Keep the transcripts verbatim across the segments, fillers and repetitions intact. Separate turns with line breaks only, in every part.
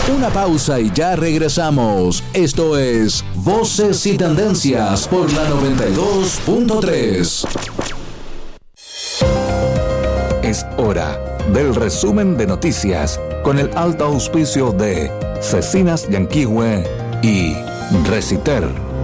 Una pausa y ya regresamos. Esto es Voces y Tendencias por la noventa y dos punto tres. Es hora del resumen de noticias con el alto auspicio de Cecinas Yanquihue y Reciter.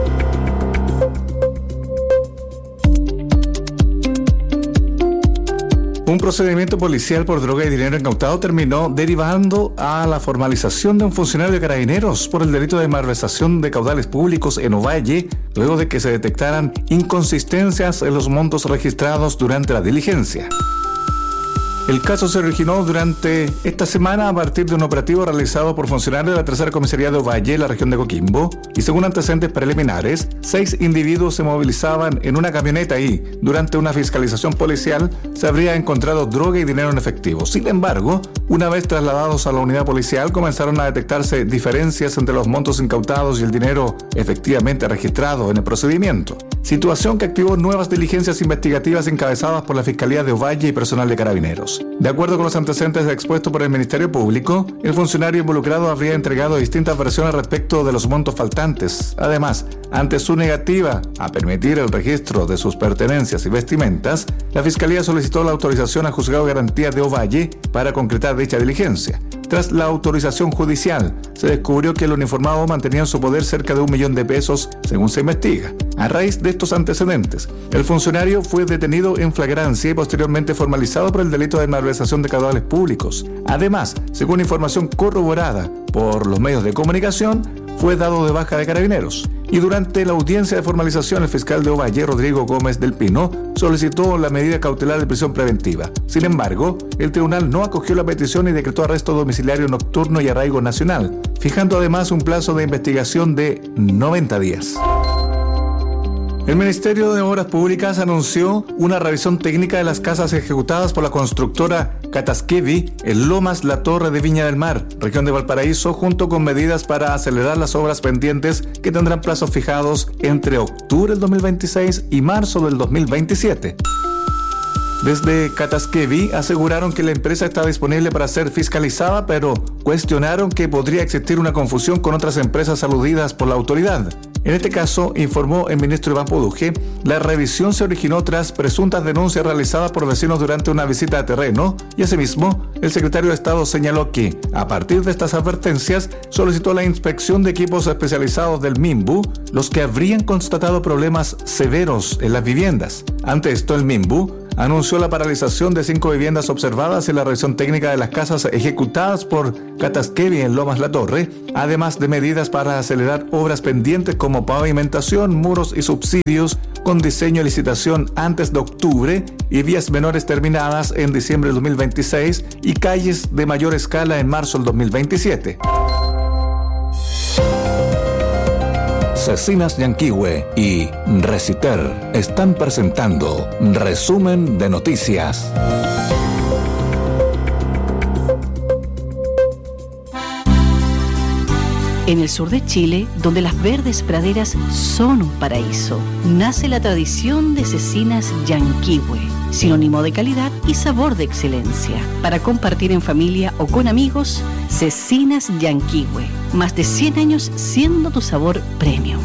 Un procedimiento policial por droga y dinero incautado terminó derivando a la formalización de un funcionario de Carabineros por el delito de malversación de caudales públicos en Ovalle, luego de que se detectaran inconsistencias en los montos registrados durante la diligencia. El caso se originó durante esta semana a partir de un operativo realizado por funcionarios de la tercera comisaría de Ovalle, en la región de Coquimbo, y según antecedentes preliminares, seis individuos se movilizaban en una camioneta y, durante una fiscalización policial, se habría encontrado droga y dinero en efectivo. Sin embargo, una vez trasladados a la unidad policial, comenzaron a detectarse diferencias entre los montos incautados y el dinero efectivamente registrado en el procedimiento. Situación que activó nuevas diligencias investigativas encabezadas por la Fiscalía de Ovalle y personal de Carabineros. De acuerdo con los antecedentes expuestos por el Ministerio Público, el funcionario involucrado habría entregado distintas versiones respecto de los montos faltantes. Además, ante su negativa a permitir el registro de sus pertenencias y vestimentas, la Fiscalía solicitó la autorización al Juzgado de Garantía de Ovalle para concretar dicha diligencia. Tras la autorización judicial, se descubrió que el uniformado mantenía en su poder cerca de un millón de pesos, según se investiga. A raíz de estos antecedentes, el funcionario fue detenido en flagrancia y posteriormente formalizado por el delito de malversación de caudales públicos. Además, según información corroborada por los medios de comunicación, fue dado de baja de Carabineros. Y durante la audiencia de formalización, el fiscal de Ovalle, Rodrigo Gómez del Pino, solicitó la medida cautelar de prisión preventiva. Sin embargo, el tribunal no acogió la petición y decretó arresto domiciliario nocturno y arraigo nacional, fijando además un plazo de investigación de noventa días. El Ministerio de Obras Públicas anunció una revisión técnica de las casas ejecutadas por la constructora Catasquevi en Lomas La Torre de Viña del Mar, región de Valparaíso, junto con medidas para acelerar las obras pendientes que tendrán plazos fijados entre octubre del dos mil veintiséis y marzo del dos mil veintisiete. Desde Catasquevi aseguraron que la empresa está disponible para ser fiscalizada, pero cuestionaron que podría existir una confusión con otras empresas aludidas por la autoridad. En este caso, informó el ministro Iván Poduje, la revisión se originó tras presuntas denuncias realizadas por vecinos durante una visita a terreno y asimismo, el secretario de Estado señaló que, a partir de estas advertencias, solicitó la inspección de equipos especializados del MIMBU, los que habrían constatado problemas severos en las viviendas. Ante esto, el MIMBU anunció la paralización de cinco viviendas observadas en la revisión técnica de las casas ejecutadas por Catasquevi en Lomas La Torre, además de medidas para acelerar obras pendientes como pavimentación, muros y subsidios con diseño y licitación antes de octubre y vías menores terminadas en diciembre del dos mil veintiséis y calles de mayor escala en marzo del dos mil veintisiete. Cecinas Yanquihue y Reciter están presentando Resumen de Noticias.
En el sur de Chile, donde las verdes praderas son un paraíso, nace la tradición de Cecinas Yanquihue, sinónimo de calidad y sabor de excelencia. Para compartir en familia o con amigos, Cecinas Yanquihue, más de cien años siendo tu sabor premium.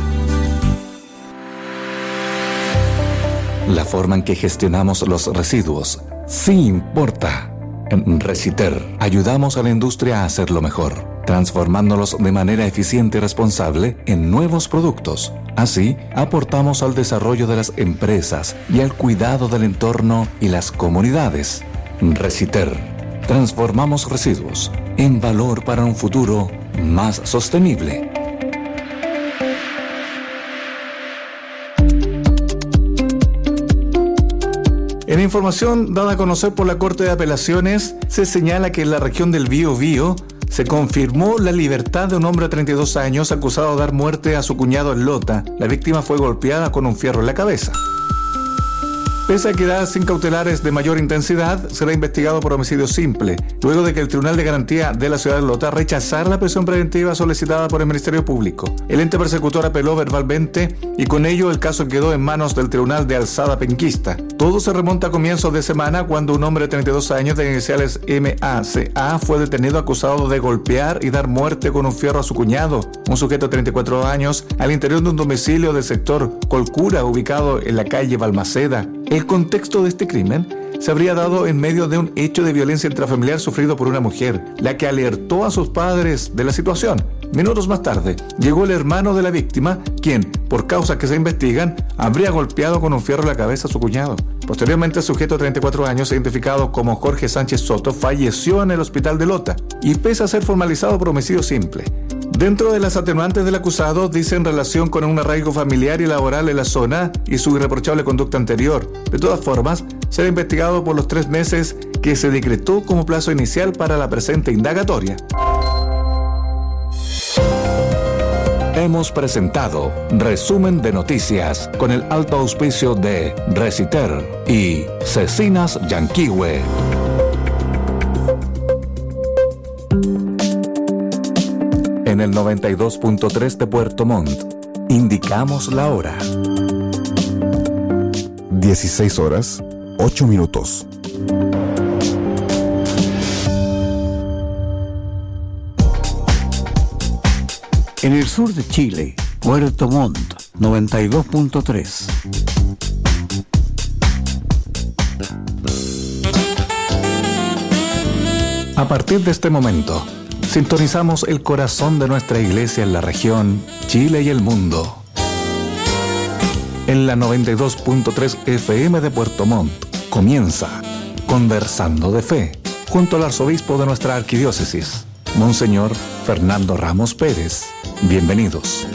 La forma en que gestionamos los residuos sí importa. En Reciter ayudamos a la industria a hacerlo mejor, transformándolos de manera eficiente y responsable en nuevos productos. Así, aportamos al desarrollo de las empresas y al cuidado del entorno y las comunidades. Reciter. Transformamos residuos en valor para un futuro más sostenible. En información dada a conocer por la Corte de Apelaciones, se señala que en la región del Biobío se confirmó la libertad de un hombre de treinta y dos años acusado de dar muerte a su cuñado en Lota. La víctima fue golpeada con un fierro en la cabeza. Pese a quedar sin cautelares de mayor intensidad, será investigado por homicidio simple, luego de que el Tribunal de Garantía de la ciudad de Lota rechazara la prisión preventiva solicitada por el Ministerio Público. El ente persecutor apeló verbalmente y con ello el caso quedó en manos del Tribunal de Alzada Penquista. Todo se remonta a comienzos de semana cuando un hombre de treinta y dos años de iniciales M A C A fue detenido acusado de golpear y dar muerte con un fierro a su cuñado, un sujeto de treinta y cuatro años, al interior de un domicilio del sector Colcura ubicado en la calle Balmaceda. El contexto de este crimen se habría dado en medio de un hecho de violencia intrafamiliar sufrido por una mujer, la que alertó a sus padres de la situación. Minutos más tarde, llegó el hermano de la víctima, quien, por causas que se investigan, habría golpeado con un fierro en la cabeza a su cuñado. Posteriormente, el sujeto de treinta y cuatro años, identificado como Jorge Sánchez Soto, falleció en el hospital de Lota y pese a ser formalizado por homicidio simple. Dentro de las atenuantes del acusado, dice en relación con un arraigo familiar y laboral en la zona y su irreprochable conducta anterior. De todas formas, será investigado por los tres meses que se decretó como plazo inicial para la presente indagatoria. Hemos presentado Resumen de Noticias con el alto auspicio de Reciter y Cecinas Yanquihue. En el noventa y dos punto tres de Puerto Montt, indicamos la hora.
dieciséis horas, ocho minutos.
En el sur de Chile, Puerto Montt, noventa y dos punto tres.
A partir de este momento, sintonizamos el corazón de nuestra iglesia en la región, Chile y el mundo. En la noventa y dos punto tres F M de Puerto Montt comienza Conversando de Fe, junto al arzobispo de nuestra arquidiócesis, Monseñor Fernando Ramos Pérez. Bienvenidos.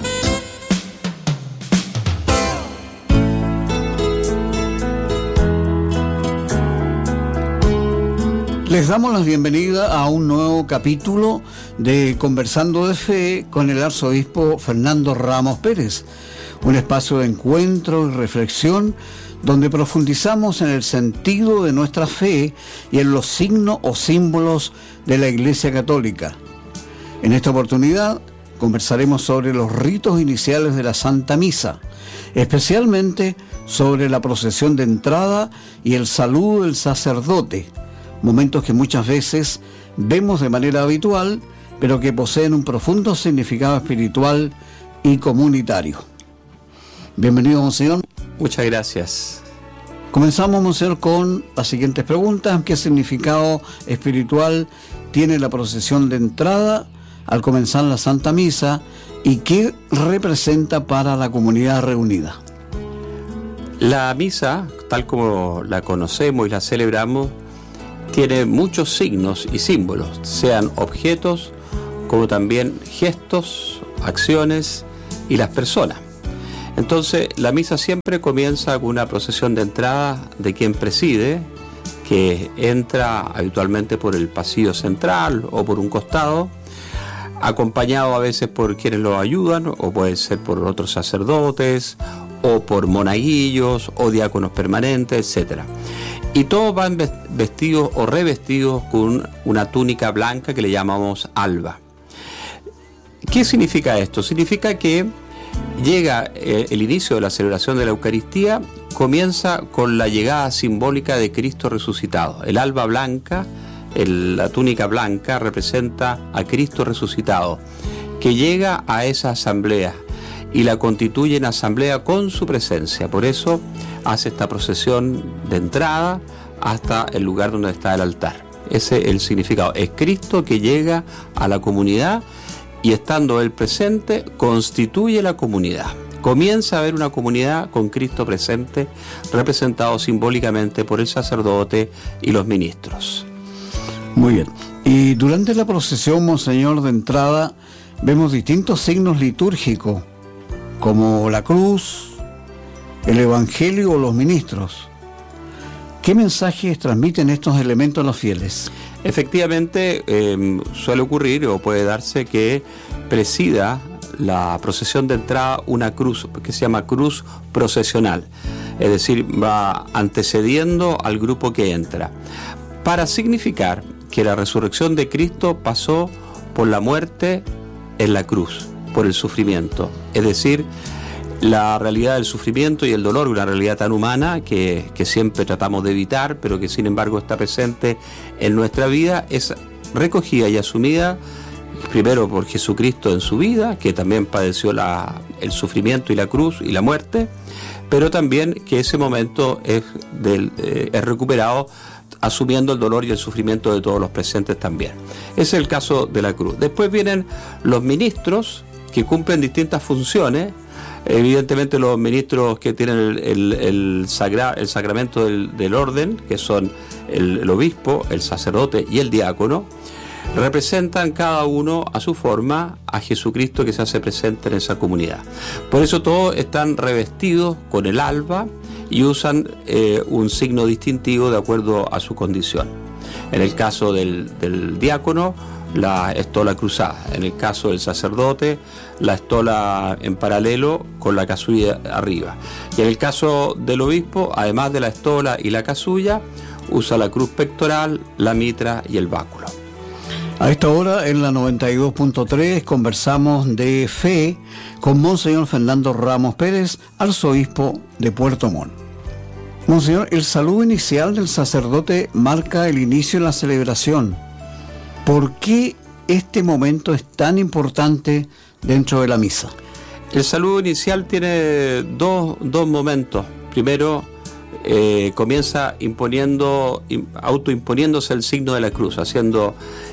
Les damos la bienvenida a un nuevo capítulo de Conversando de Fe con el arzobispo Fernando Ramos Pérez, un espacio de encuentro y reflexión donde profundizamos en el sentido de nuestra fe y en los signos o símbolos de la Iglesia Católica. En esta oportunidad conversaremos sobre los ritos iniciales de la Santa Misa, especialmente sobre la procesión de entrada y el saludo del sacerdote, momentos que muchas veces vemos de manera habitual, pero que poseen un profundo significado espiritual y comunitario. Bienvenido, Monseñor.
Muchas gracias.
Comenzamos, Monseñor, con las siguientes preguntas. ¿Qué significado espiritual tiene la procesión de entrada al comenzar la Santa Misa y qué representa para la comunidad reunida?
La misa, tal como la conocemos y la celebramos, tiene muchos signos y símbolos, sean objetos como también gestos, acciones y las personas. Entonces, la misa siempre comienza con una procesión de entrada de quien preside, que entra habitualmente por el pasillo central o por un costado, acompañado a veces por quienes lo ayudan, o puede ser por otros sacerdotes, o por monaguillos, o diáconos permanentes, etcétera. Y todos van vestidos o revestidos con una túnica blanca que le llamamos alba. ¿Qué significa esto? Significa que llega eh, el inicio de la celebración de la Eucaristía, comienza con la llegada simbólica de Cristo resucitado. El alba blanca, el, la túnica blanca, representa a Cristo resucitado, que llega a esa asamblea y la constituye en asamblea con su presencia. Por eso hace esta procesión de entrada hasta el lugar donde está el altar. Ese es el significado. Es Cristo que llega a la comunidad y estando Él presente, constituye la comunidad. Comienza a haber una comunidad con Cristo presente, representado simbólicamente por el sacerdote y los ministros.
Muy bien. Y durante la procesión, Monseñor, de entrada, vemos distintos signos litúrgicos, como la cruz, el evangelio o los ministros. ¿Qué mensajes transmiten estos elementos a los fieles?
Efectivamente, eh, suele ocurrir o puede darse que presida la procesión de entrada una cruz que se llama cruz procesional. es decir, va antecediendo al grupo que entra, para significar que la resurrección de Cristo pasó por la muerte en la cruz, por el sufrimiento, es decir, la realidad del sufrimiento y el dolor, una realidad tan humana que, que siempre tratamos de evitar, pero que sin embargo está presente en nuestra vida, es recogida y asumida primero por Jesucristo en su vida, que también padeció la, el sufrimiento y la cruz y la muerte, pero también que ese momento es, del, eh, es recuperado asumiendo el dolor y el sufrimiento de todos los presentes también. Ese es el caso de la cruz. Después vienen los ministros que cumplen distintas funciones. Evidentemente los ministros que tienen el, el, el, sagra, el sacramento del, del orden, que son el, el obispo, el sacerdote y el diácono, representan cada uno a su forma a Jesucristo que se hace presente en esa comunidad. Por eso todos están revestidos con el alba y usan eh, un signo distintivo de acuerdo a su condición. En el caso del, del diácono, la estola cruzada. En el caso del sacerdote, la estola en paralelo con la casulla arriba. Y en el caso del obispo, además de la estola y la casulla, usa la cruz pectoral, la mitra y el báculo.
A esta hora, en la noventa y dos punto tres, conversamos de fe con Monseñor Fernando Ramos Pérez, arzobispo de Puerto Montt. Monseñor, el saludo inicial del sacerdote marca el inicio de la celebración. ¿Por qué este momento es tan importante dentro de la misa?
El saludo inicial tiene dos, dos momentos. Primero, eh, comienza imponiendo, autoimponiéndose el signo de la cruz, haciendo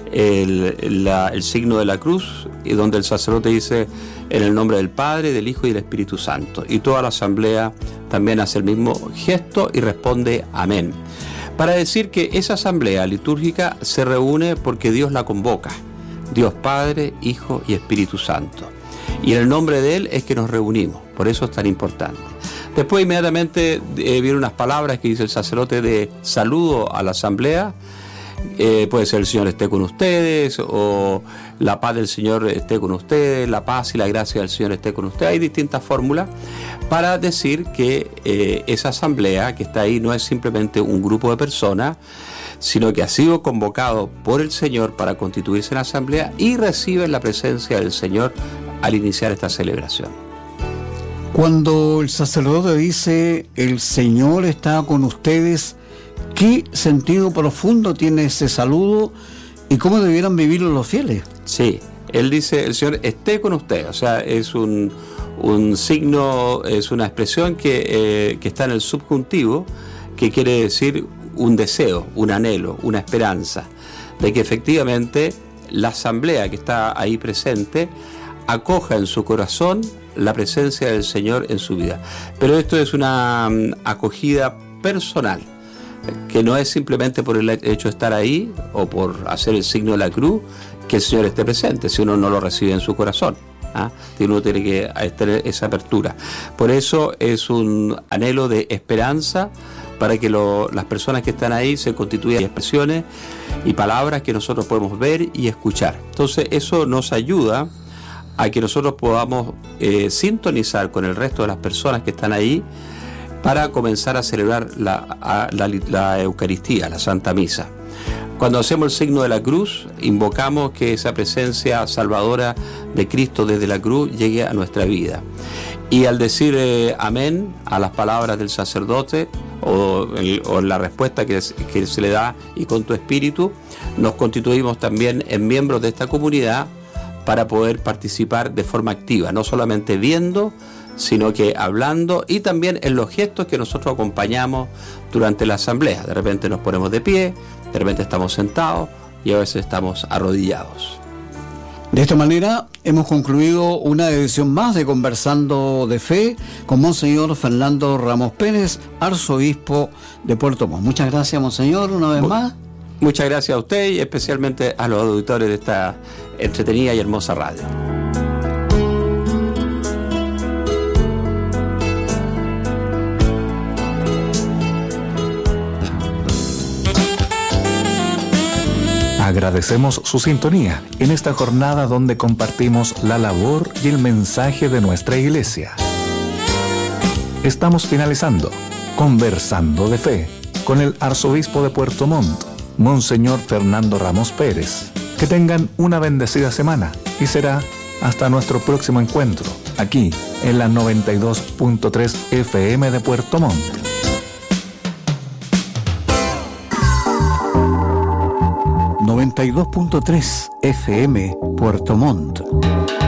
el, la, el signo de la cruz, y donde el sacerdote dice en el nombre del Padre, del Hijo y del Espíritu Santo. Y toda la asamblea también hace el mismo gesto y responde amén, para decir que esa asamblea litúrgica se reúne porque Dios la convoca, Dios Padre, Hijo y Espíritu Santo. Y en el nombre de Él es que nos reunimos, por eso es tan importante. Después inmediatamente eh, vienen unas palabras que dice el sacerdote de saludo a la asamblea. Eh, puede ser el Señor esté con ustedes, o la paz del Señor esté con ustedes, la paz y la gracia del Señor esté con ustedes. Hay distintas fórmulas para decir que eh, esa asamblea que está ahí no es simplemente un grupo de personas, sino que ha sido convocado por el Señor para constituirse en asamblea y recibe la presencia del Señor al iniciar esta celebración.
Cuando el sacerdote dice el Señor está con ustedes, ¿qué sentido profundo tiene ese saludo y cómo debieran vivirlo los fieles?
Sí, él dice el Señor esté con ustedes, o sea, es un, un signo, es una expresión que, eh, que está en el subjuntivo, que quiere decir un deseo, un anhelo, una esperanza, de que efectivamente la asamblea que está ahí presente acoja en su corazón la presencia del Señor en su vida. Pero esto es una um, acogida personal, que no es simplemente por el hecho de estar ahí o por hacer el signo de la cruz que el Señor esté presente, si uno no lo recibe en su corazón. ¿ah? Uno tiene que tener esa apertura. Por eso es un anhelo de esperanza para que lo, las personas que están ahí se constituyan en expresiones y palabras que nosotros podemos ver y escuchar. Entonces eso nos ayuda a que nosotros podamos eh, sintonizar con el resto de las personas que están ahí para comenzar a celebrar la, a, la, la Eucaristía, la Santa Misa. Cuando hacemos el signo de la cruz, invocamos que esa presencia salvadora de Cristo desde la cruz llegue a nuestra vida. Y al decir eh, amén a las palabras del sacerdote o, el, o la respuesta que, que se le da y con tu espíritu, nos constituimos también en miembros de esta comunidad para poder participar de forma activa, no solamente viendo, sino que hablando y también en los gestos que nosotros acompañamos durante la asamblea. De repente nos ponemos de pie, de repente estamos sentados y a veces estamos arrodillados.
De esta manera hemos concluido una edición más de Conversando de Fe con Monseñor Fernando Ramos Pérez, arzobispo de Puerto Montt. Muchas gracias, Monseñor, una vez más.
Muchas gracias a usted y especialmente a los auditores de esta entretenida y hermosa radio.
Agradecemos su sintonía en esta jornada donde compartimos la labor y el mensaje de nuestra iglesia. Estamos finalizando, Conversando de Fe, con el arzobispo de Puerto Montt, Monseñor Fernando Ramos Pérez. Que tengan una bendecida semana y será hasta nuestro próximo encuentro, aquí en la noventa y dos punto tres F M de Puerto Montt.
noventa y dos punto tres F M Puerto Montt.